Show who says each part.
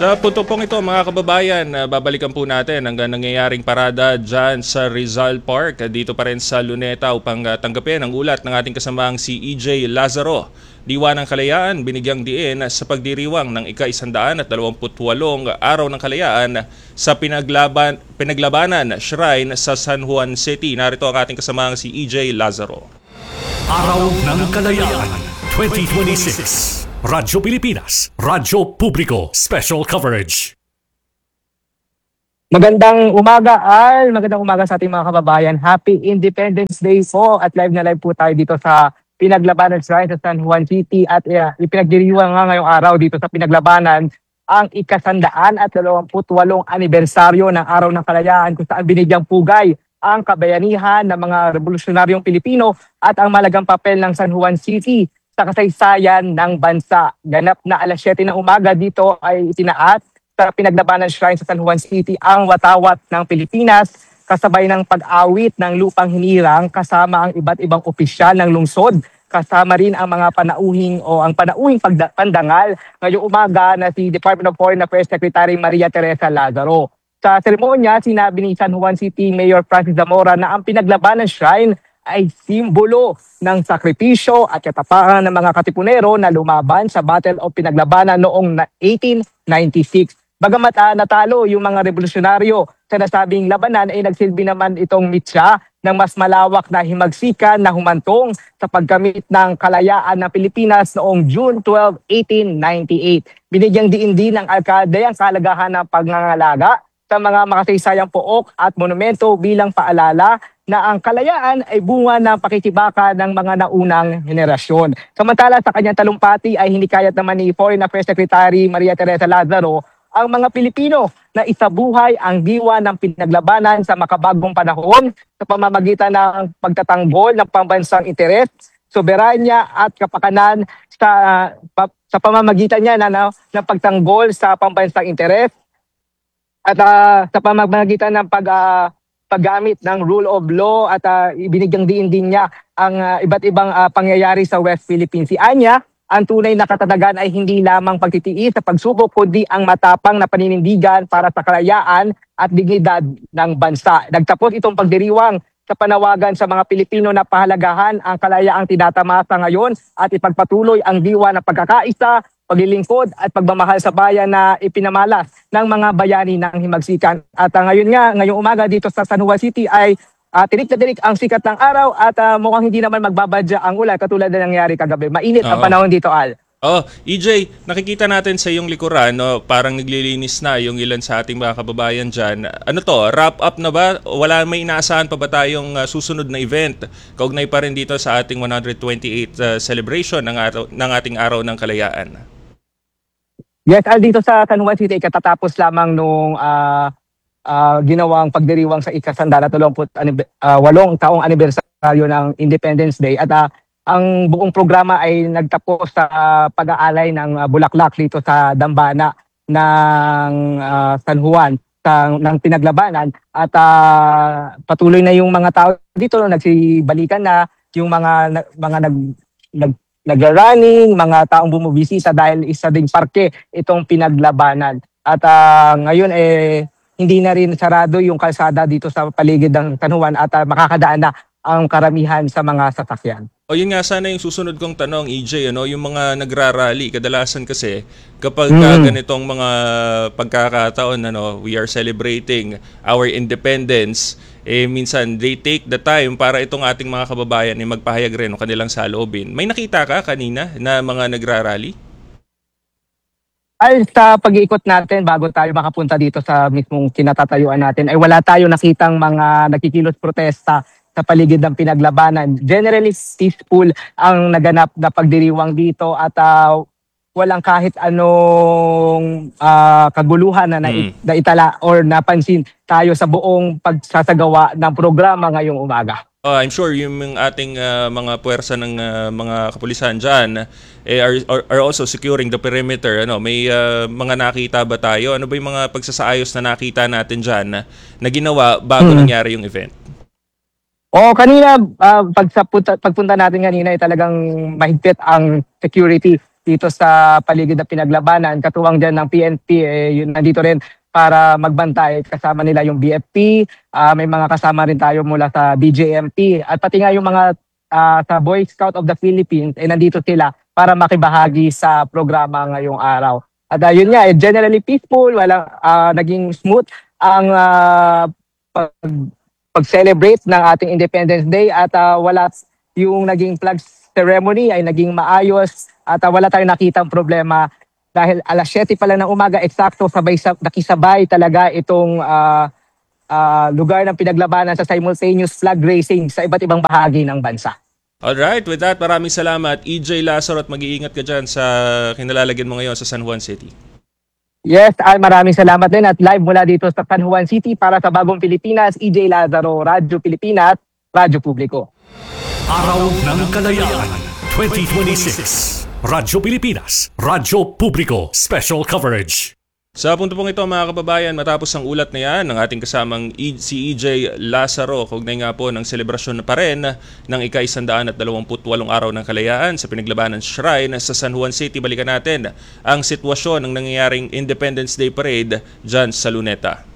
Speaker 1: Sa punto pong ito mga kababayan, babalikan po natin ang nangyayaring parada dyan sa Rizal Park. Dito pa rin sa Luneta upang tanggapin ang ulat ng ating kasamang si EJ Lazaro. Diwa ng Kalayaan binigyang diin sa pagdiriwang ng ika-128 araw ng Kalayaan sa pinaglabanan shrine sa San Juan City. Narito ang ating kasamang si EJ Lazaro.
Speaker 2: Araw ng Kalayaan 2026. Radyo Pilipinas, Radyo Publiko, Special Coverage.
Speaker 3: Magandang umaga, Al. Magandang umaga sa ating mga kababayan. Happy Independence Day po at live na live po tayo dito sa Pinaglabanan Shrine sa San Juan City at ipinagdiriwang nga ngayong araw dito sa Pinaglabanan ang ika-128 anibersaryo ng Araw ng Kalayaan kung saan binigyang pugay ang kabayanihan ng mga revolusyonaryong Pilipino at ang malagang papel ng San Juan City sa kasaysayan ng bansa. Ganap na alas 7 ng umaga dito ay itinaat sa Pinaglabanan Shrine sa San Juan City ang watawat ng Pilipinas kasabay ng pag-awit ng lupang hinirang kasama ang iba't ibang opisyal ng lungsod. Kasama rin ang mga panauhing pandangal ngayong umaga na si Department of Foreign Affairs Secretary Maria Teresa Lazaro. Sa seremonya, sinabi ni San Juan City Mayor Francis Zamora na ang Pinaglabanan Shrine ay simbolo ng sakripisyo at katapatan ng mga katipunero na lumaban sa Battle of Pinaglabanan noong 1896. Bagamat natalo yung mga revolusyonaryo sa nasabing labanan ay nagsilbi naman itong mitya ng mas malawak na himagsikan na humantong sa pagkamit ng kalayaan ng Pilipinas noong June 12, 1898. Binigyang diin din ng alkalde ang kahalagahan ng pangangalaga sa mga makasaysayang pook at monumento bilang paalala na ang kalayaan ay bunga ng pakikibaka ng mga naunang henerasyon. Samantala sa kanyang talumpati ay hinikayat naman ni Foreign Affairs Secretary Maria Teresa Lazaro ang mga Pilipino na isabuhay ang diwa ng pinaglabanan sa makabagong panahon sa pamamagitan ng pagtatanggol ng pambansang interes, soberanya at kapakanan sa pamamagitan niya ng pagtanggol sa pambansang interes at sa pamamagitan ng paggamit ng rule of law at ibinigyang diin din niya ang iba't ibang pangyayari sa West Philippine Sea. Anya, ang tunay na katatagan ay hindi lamang pagtitiis sa pagsubok kundi ang matapang na paninindigan para sa kalayaan at dignidad ng bansa. Nagtapos itong pagdiriwang sa panawagan sa mga Pilipino na pahalagahan ang kalayaang tinatamasa ngayon at ipagpatuloy ang diwa ng pagkakaisa, paglilingkod at pagmamahal sa bayan na ipinamalas ng mga bayani ng himagsikan. At ngayong umaga dito sa San Juan City ay tinik na tinik ang sikat ng araw at mukhang hindi naman magbabadya ang ulan katulad na nangyari kagabi. Mainit ang panahon dito, Al.
Speaker 1: EJ, nakikita natin sa iyong likuran, no, parang naglilinis na yung ilan sa ating mga kababayan dyan. Ano to, wrap up na ba? Wala, may inaasahan pa ba tayong susunod na event? Kaugnay pa rin dito sa ating 128th celebration ng ating Araw ng Kalayaan.
Speaker 3: Yes, Al, dito sa San Juan City, katatapos lamang nung ginawang pagdiriwang sa ika-138 taong anibersaryo ng Independence Day at ang buong programa ay nagtapos sa pag-aalay ng bulaklak dito sa dambana ng San Juan ng pinaglabanan at patuloy na yung mga tao dito nagsibalikan na yung mga nagra-running, mga taong bumubisita dahil isa ding parke itong pinaglabanan. At ngayon hindi na rin sarado yung kalsada dito sa paligid ng San Juan at makakadaan na ang karamihan sa mga sasakyan.
Speaker 1: Yun nga sana yung susunod kong tanong, EJ, yung mga nagrarally, kadalasan kasi kapag ganitong mga pagkakataon, we are celebrating our independence, minsan they take the time para itong ating mga kababayan ay magpahayag rin ng kanilang saloobin. May nakita ka kanina na mga nagrarally?
Speaker 3: Ay, sa pag-iikot natin bago tayo makapunta dito sa mismong kinatatayuan natin ay wala tayo nakitang mga nakikilos protesta sa paligid ng pinaglabanan. Generally peaceful ang naganap na pagdiriwang dito at walang kahit anong kaguluhan na naitala or napansin tayo sa buong pagsasagawa ng programa ngayong umaga.
Speaker 1: I'm sure yung ating mga puwersa ng mga kapulisan dyan are also securing the perimeter. May mga nakita ba tayo? Ano ba yung mga pagsasaayos na nakita natin dyan na ginawa bago nangyari yung event?
Speaker 3: Kanina, pagpunta natin kanina ay talagang mahigpit ang security dito sa paligid ng pinaglabanan. Katuwang dyan ng PNP, yun, nandito rin para magbantay. Kasama nila yung BFP, may mga kasama rin tayo mula sa BJMP, at pati nga yung mga sa Boy Scout of the Philippines, nandito sila para makibahagi sa programa ngayong araw. At yun nga, generally peaceful, walang naging smooth ang pag-celebrate ng ating Independence Day, at wala yung naging flag ceremony ay naging maayos, at wala tayong nakitang problema dahil alas 7 pa lang ng umaga eksakto nakisabay talaga itong lugar ng pinaglabanan sa simultaneous flag raising sa iba't ibang bahagi ng bansa.
Speaker 1: Alright, with that, maraming salamat. EJ Lazaro, at mag-iingat ka dyan sa kinalalagyan mo ngayon sa San Juan City.
Speaker 3: Yes, maraming salamat din, at live mula dito sa San Juan City para sa Bagong Pilipinas, EJ Lazaro, Radyo Pilipinas, Radyo Publiko.
Speaker 2: Araw ng Kalayaan 2026. Radyo Pilipinas, Radyo Publiko, Special Coverage.
Speaker 1: Sa punto pong ito, mga kababayan, matapos ang ulat na yan ng ating kasamang si EJ Lazaro, kaugnay nga po ng selebrasyon pa rin ng ika-128 araw ng kalayaan sa pinaglabanan shrine sa San Juan City, balikan natin ang sitwasyon ng nangyayaring Independence Day Parade dyan sa Luneta.